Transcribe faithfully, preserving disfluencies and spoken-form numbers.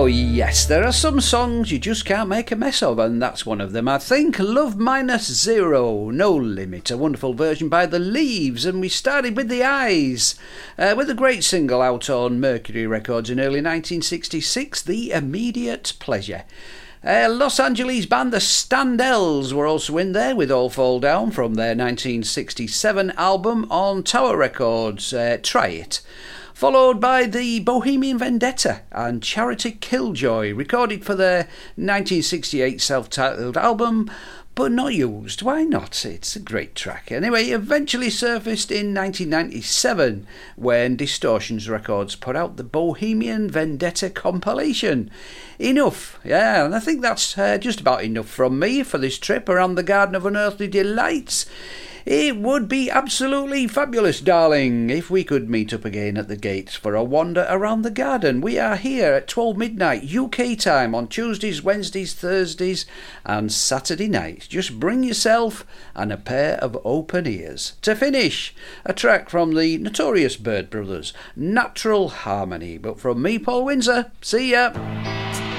Oh yes, there are some songs you just can't make a mess of, and that's one of them, I think. Love Minus Zero, No Limit, a wonderful version by The Leaves, and we started with The Eyes, uh, with a great single out on Mercury Records in early nineteen sixty-six, The Immediate Pleasure. Uh, Los Angeles band The Standells were also in there with All Fall Down from their nineteen sixty-seven album on Tower Records, uh, Try It. Followed by the Bohemian Vendetta and Charity Killjoy, recorded for their nineteen sixty-eight self-titled album, but not used. Why not? It's a great track. Anyway, eventually surfaced in nineteen ninety-seven when Distortions Records put out the Bohemian Vendetta compilation. Enough, yeah, and I think that's uh, just about enough from me for this trip around the Garden of Unearthly Delights. It would be absolutely fabulous, darling, if we could meet up again at the gates for a wander around the garden. We are here at twelve midnight U K time on Tuesdays, Wednesdays, Thursdays and Saturday nights. Just bring yourself and a pair of open ears. To finish, a track from the Notorious Bird Brothers, Natural Harmony. But from me, Paul Windsor, see ya!